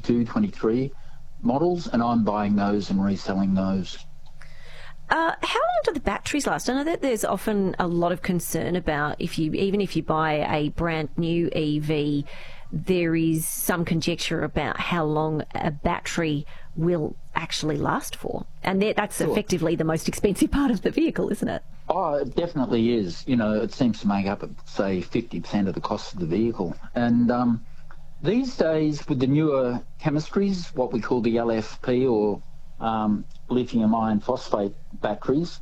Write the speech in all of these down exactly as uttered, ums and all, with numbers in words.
twenty-two, twenty-three models, and I'm buying those and reselling those. Uh, how long do the batteries last? I know that there's often a lot of concern about if you, even if you buy a brand new E V, there is some conjecture about how long a battery will actually last for. And that's sure. effectively the most expensive part of the vehicle, isn't it? Oh, it definitely is. You know, it seems to make up, say, fifty percent of the cost of the vehicle. And um, these days, with the newer chemistries, what we call the L F P or um, lithium iron phosphate batteries,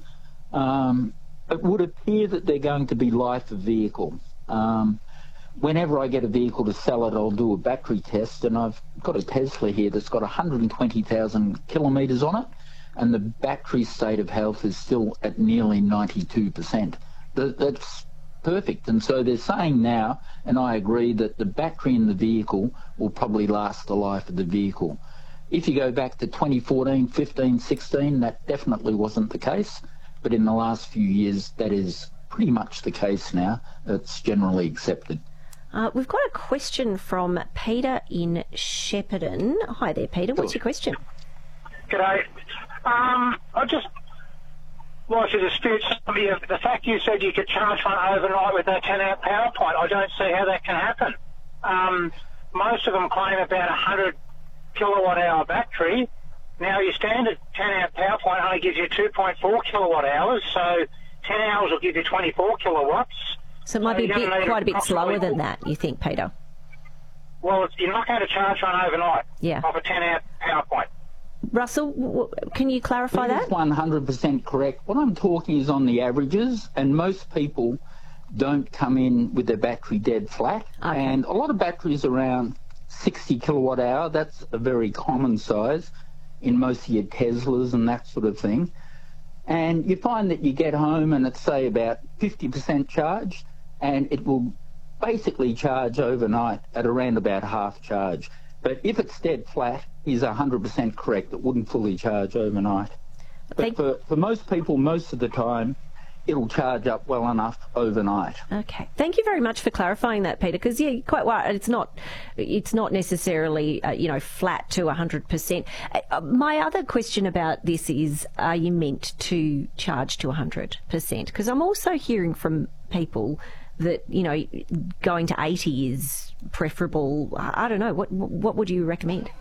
um, it would appear that they're going to be life of vehicle. Um, whenever I get a vehicle to sell it, I'll do a battery test, and I've got a Tesla here that's got one hundred twenty thousand kilometres on it, and the battery state of health is still at nearly ninety-two percent. That's perfect. And so they're saying now, and I agree, that the battery in the vehicle will probably last the life of the vehicle. If you go back to twenty fourteen, fifteen, sixteen, that definitely wasn't the case, but in the last few years that is pretty much the case now. It's generally accepted. Uh, we've got a question from Peter in Shepparton. Hi there, Peter. What's your question? G'day. Um, I just want to dispute some of you. The fact you said you could charge one overnight with a ten amp power point, I don't see how that can happen. Um, most of them claim about a one hundred kilowatt hour battery. Now your standard ten amp power point only gives you two point four kilowatt hours, so ten hours will give you twenty-four kilowatts. So it might be a bit, quite a bit slower than that, you think, Peter? Well, it's, you're not going to charge one overnight yeah. off a ten amp power point. Russell, w can you clarify that? That's one hundred percent correct. What I'm talking is on the averages, and most people don't come in with their battery dead flat. Okay. And a lot of batteries around sixty kilowatt hour, that's a very common size in most of your Teslas and that sort of thing. And you find that you get home and it's, say, about fifty percent charged, and it will basically charge overnight at around about half charge. But if it's dead flat, he's one hundred percent correct. It wouldn't fully charge overnight. But for, for most people, most of the time, it'll charge up well enough overnight. Okay. Thank you very much for clarifying that, Peter, because, yeah, you're quite right. It's not, it's not necessarily, uh, you know, flat to one hundred percent. Uh, my other question about this is, are you meant to charge to one hundred percent? Because I'm also hearing from people that, you know, going to eighty is preferable. I don't know. What, what would you recommend?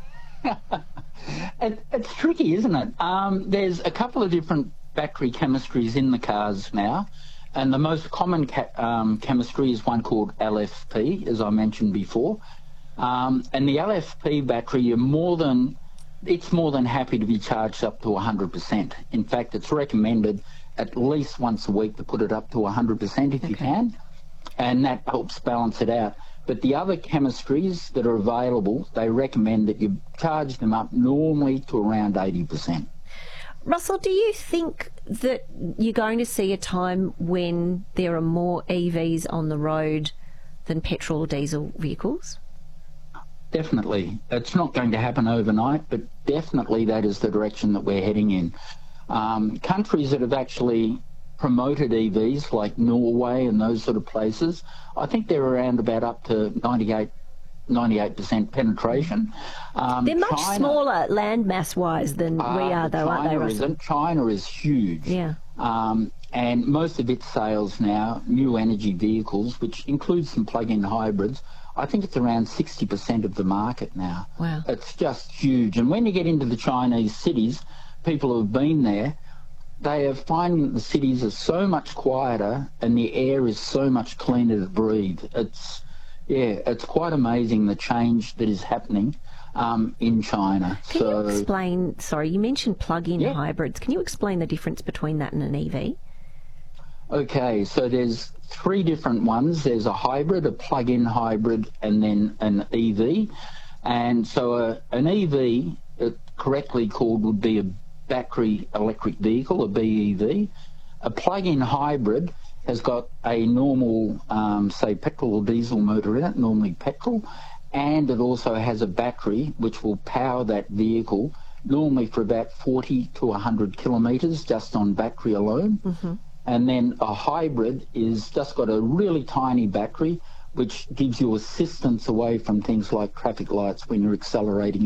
it, it's tricky, isn't it? Um, there's a couple of different battery chemistries in the cars now, and the most common ca um, chemistry is one called L F P, as I mentioned before. Um, and the L F P battery, you're more than, it's more than happy to be charged up to one hundred percent. In fact, it's recommended at least once a week to put it up to one hundred percent if okay. you can, and that helps balance it out. But the other chemistries that are available, they recommend that you charge them up normally to around eighty percent. Russell, do you think that you're going to see a time when there are more E Vs on the road than petrol or diesel vehicles? Definitely. It's not going to happen overnight, but definitely that is the direction that we're heading in. Um, countries that have actually promoted E Vs, like Norway and those sort of places, I think they're around about up to ninety-eight percent penetration. Um, They're much China, smaller land mass wise than uh, we are, though, China aren't they, Russell? Isn't. China is huge. Yeah. Um, and most of its sales now, new energy vehicles, which includes some plug-in hybrids, I think it's around sixty percent of the market now. Wow. It's just huge. And when you get into the Chinese cities, people who have been there, they are finding that the cities are so much quieter and the air is so much cleaner to breathe. It's Yeah, it's quite amazing the change that is happening um, in China. Can so, you explain, sorry, you mentioned plug-in yeah. hybrids. Can you explain the difference between that and an E V? Okay, so there's three different ones. There's a hybrid, a plug-in hybrid, and then an E V. And so a, an E V, it correctly called, would be a battery electric vehicle, a B E V. A plug-in hybrid has got a normal, um, say, petrol or diesel motor in it, normally petrol, and it also has a battery which will power that vehicle, normally for about forty to one hundred kilometres just on battery alone. Mm-hmm. And then a hybrid is just got a really tiny battery which gives you assistance away from things like traffic lights when you're accelerating